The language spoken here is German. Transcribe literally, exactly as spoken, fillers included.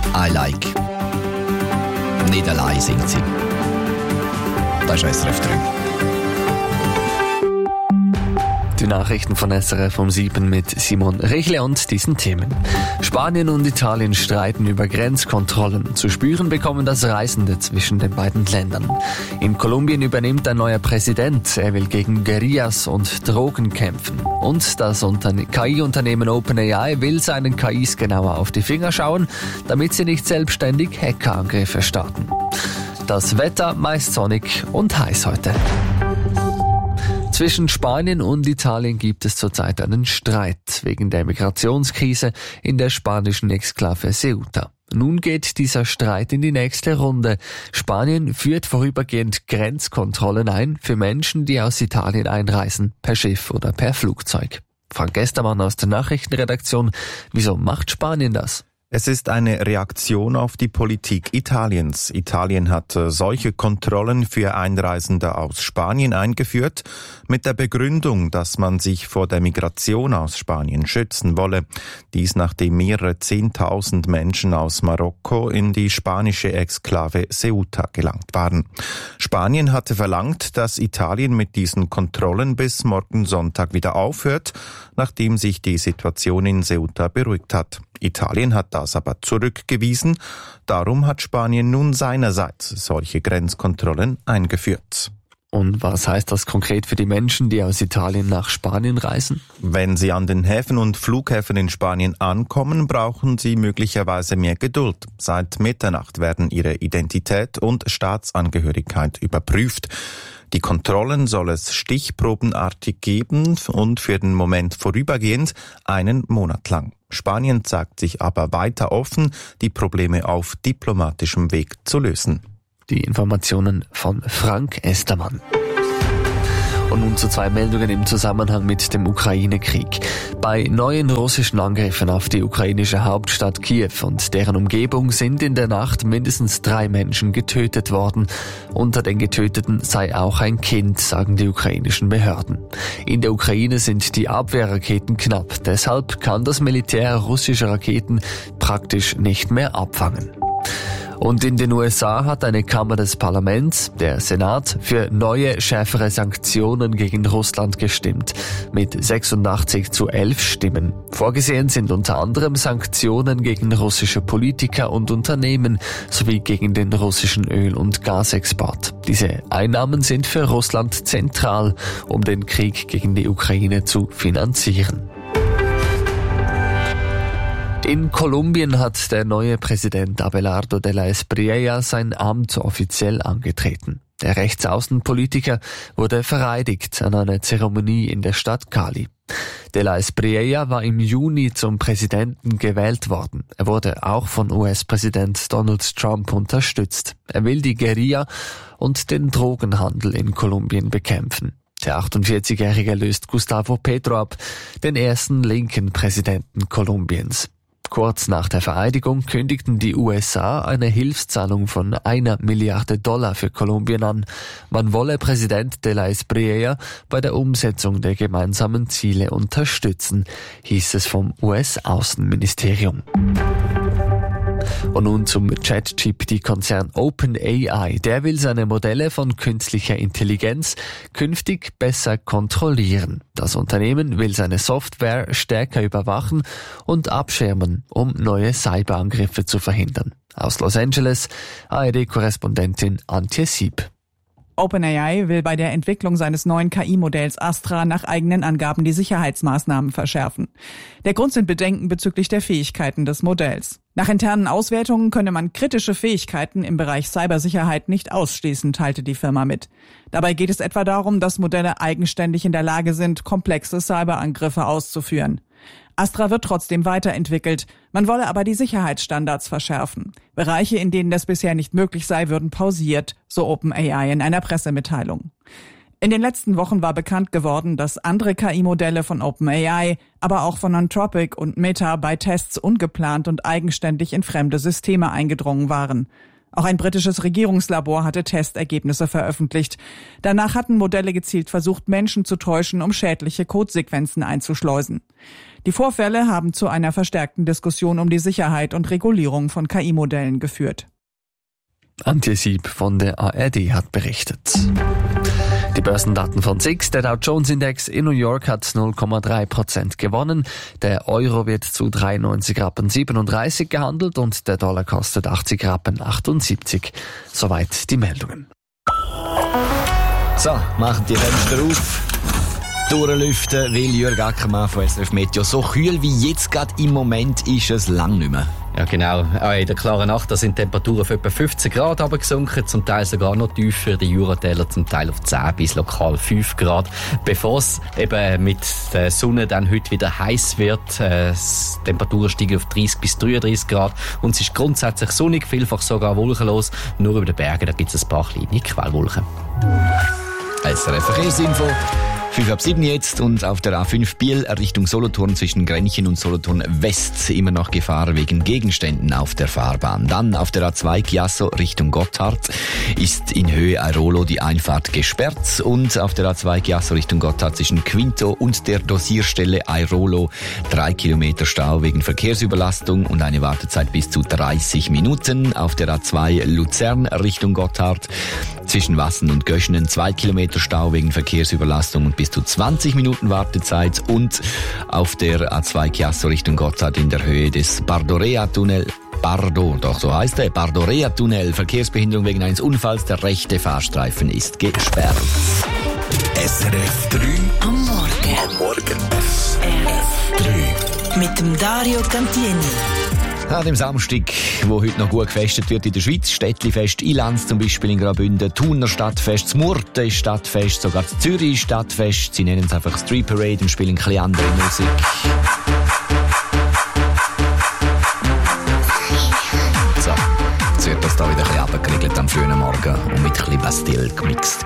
I like. Nicht allein singt sie. Das ist S R F drei. Die Nachrichten von S R F um sieben mit Simon Rechle und diesen Themen. Spanien und Italien streiten über Grenzkontrollen. Zu spüren bekommen das Reisende zwischen den beiden Ländern. In Kolumbien übernimmt ein neuer Präsident. Er will gegen Guerillas und Drogen kämpfen. Und das K I-Unternehmen OpenAI will seinen K Is genauer auf die Finger schauen, damit sie nicht selbstständig Hackerangriffe starten. Das Wetter meist sonnig und heiß heute. Zwischen Spanien und Italien gibt es zurzeit einen Streit wegen der Migrationskrise in der spanischen Exklave Ceuta. Nun geht dieser Streit in die nächste Runde. Spanien führt vorübergehend Grenzkontrollen ein für Menschen, die aus Italien einreisen, per Schiff oder per Flugzeug. Frank Gestermann aus der Nachrichtenredaktion. Wieso macht Spanien das? Es ist eine Reaktion auf die Politik Italiens. Italien hat solche Kontrollen für Einreisende aus Spanien eingeführt, mit der Begründung, dass man sich vor der Migration aus Spanien schützen wolle. Dies nachdem mehrere Zehntausend Menschen aus Marokko in die spanische Exklave Ceuta gelangt waren. Spanien hatte verlangt, dass Italien mit diesen Kontrollen bis morgen Sonntag wieder aufhört, nachdem sich die Situation in Ceuta beruhigt hat. Italien hat das aber zurückgewiesen. Darum hat Spanien nun seinerseits solche Grenzkontrollen eingeführt. Und was heißt das konkret für die Menschen, die aus Italien nach Spanien reisen? Wenn sie an den Häfen und Flughäfen in Spanien ankommen, brauchen sie möglicherweise mehr Geduld. Seit Mitternacht werden ihre Identität und Staatsangehörigkeit überprüft. Die Kontrollen soll es stichprobenartig geben und für den Moment vorübergehend einen Monat lang. Spanien zeigt sich aber weiter offen, die Probleme auf diplomatischem Weg zu lösen. Die Informationen von Frank Estermann. Und nun zu zwei Meldungen im Zusammenhang mit dem Ukraine-Krieg. Bei neuen russischen Angriffen auf die ukrainische Hauptstadt Kiew und deren Umgebung sind in der Nacht mindestens drei Menschen getötet worden. Unter den Getöteten sei auch ein Kind, sagen die ukrainischen Behörden. In der Ukraine sind die Abwehrraketen knapp. Deshalb kann das Militär russische Raketen praktisch nicht mehr abfangen. Und in den U S A hat eine Kammer des Parlaments, der Senat, für neue, schärfere Sanktionen gegen Russland gestimmt. Mit sechsundachtzig zu elf Stimmen. Vorgesehen sind unter anderem Sanktionen gegen russische Politiker und Unternehmen sowie gegen den russischen Öl- und Gasexport. Diese Einnahmen sind für Russland zentral, um den Krieg gegen die Ukraine zu finanzieren. In Kolumbien hat der neue Präsident Abelardo de la Espriella sein Amt offiziell angetreten. Der Rechtsaußenpolitiker wurde vereidigt an einer Zeremonie in der Stadt Cali. De la Espriella war im Juni zum Präsidenten gewählt worden. Er wurde auch von U S-Präsident Donald Trump unterstützt. Er will die Guerilla und den Drogenhandel in Kolumbien bekämpfen. Der achtundvierzigjährige löst Gustavo Petro ab, den ersten linken Präsidenten Kolumbiens. Kurz nach der Vereidigung kündigten die U S A eine Hilfszahlung von einer Milliarde Dollar für Kolumbien an. Man wolle Präsident de la Espriella bei der Umsetzung der gemeinsamen Ziele unterstützen, hieß es vom U S-Außenministerium. Und nun zum Chat-G P T-Konzern OpenAI. Der will seine Modelle von künstlicher Intelligenz künftig besser kontrollieren. Das Unternehmen will seine Software stärker überwachen und abschirmen, um neue Cyberangriffe zu verhindern. Aus Los Angeles, A R D-Korrespondentin Antje Sieb. OpenAI will bei der Entwicklung seines neuen K I-Modells Astra nach eigenen Angaben die Sicherheitsmaßnahmen verschärfen. Der Grund sind Bedenken bezüglich der Fähigkeiten des Modells. Nach internen Auswertungen könne man kritische Fähigkeiten im Bereich Cybersicherheit nicht ausschließen, teilte die Firma mit. Dabei geht es etwa darum, dass Modelle eigenständig in der Lage sind, komplexe Cyberangriffe auszuführen. Astra wird trotzdem weiterentwickelt. Man wolle aber die Sicherheitsstandards verschärfen. Bereiche, in denen das bisher nicht möglich sei, würden pausiert, so OpenAI in einer Pressemitteilung. In den letzten Wochen war bekannt geworden, dass andere K I-Modelle von OpenAI, aber auch von Anthropic und Meta bei Tests ungeplant und eigenständig in fremde Systeme eingedrungen waren. Auch ein britisches Regierungslabor hatte Testergebnisse veröffentlicht. Danach hatten Modelle gezielt versucht, Menschen zu täuschen, um schädliche Codesequenzen einzuschleusen. Die Vorfälle haben zu einer verstärkten Diskussion um die Sicherheit und Regulierung von K I-Modellen geführt. Antje Sieb von der A R D hat berichtet. Die Börsendaten von S I X, der Dow Jones Index in New York hat null Komma drei Prozent gewonnen. Der Euro wird zu dreiundneunzig Rappen siebenunddreißig gehandelt und der Dollar kostet achtzig Rappen achtundsiebzig. Soweit die Meldungen. So, machen die Fenster auf. Durchlüften, weil Jürg Ackermann von S R F Meteo. So kühl wie jetzt gerade im Moment ist es lang nicht mehr. Ja, genau. Auch in der klaren Nacht da sind die Temperaturen auf etwa fünfzehn Grad runtergesunken, zum Teil sogar noch tiefer, die Juratäler zum Teil auf zehn bis lokal fünf Grad. Bevor es eben mit der Sonne dann heute wieder heiß wird, äh, die Temperaturen steigen auf dreißig bis dreiunddreißig Grad und es ist grundsätzlich sonnig, vielfach sogar wolkenlos. Nur über den Bergen, da gibt es ein paar kleine Quellwolken. S R F Verkehrsinfo. fünf ab sieben jetzt und auf der A fünf Biel Richtung Solothurn zwischen Grenchen und Solothurn West immer noch Gefahr wegen Gegenständen auf der Fahrbahn. Dann auf der A zwei Chiasso Richtung Gotthard ist in Höhe Airolo die Einfahrt gesperrt und auf der A zwei Chiasso Richtung Gotthard zwischen Quinto und der Dosierstelle Airolo drei Kilometer Stau wegen Verkehrsüberlastung und eine Wartezeit bis zu dreißig Minuten. Auf der A zwei Luzern Richtung Gotthard zwischen Wassen und Göschenen zwei Kilometer Stau wegen Verkehrsüberlastung und bis zu zwanzig Minuten Wartezeit und auf der A zwei Chiasso Richtung Gotthard in der Höhe des Bardorea-Tunnel Bardo, doch so heißt er, Bardorea-Tunnel, Verkehrsbehinderung wegen eines Unfalls, der rechte Fahrstreifen ist gesperrt. S R F drei am Morgen. Am Morgen S R F drei mit dem Dario Cantieni. An dem Samstag, wo heute noch gut gefestet wird in der Schweiz, Städtlifest in Lanz zum Beispiel in Graubünden, Thuner Stadtfest, das Murten ist Stadtfest, sogar das Zürich ist Stadtfest. Sie nennen es einfach Street Parade und spielen ein bisschen andere Musik. So, jetzt wird das da wieder ein bisschen runtergeriegelt am frühen Morgen und mit ein bisschen Bastille gemixt.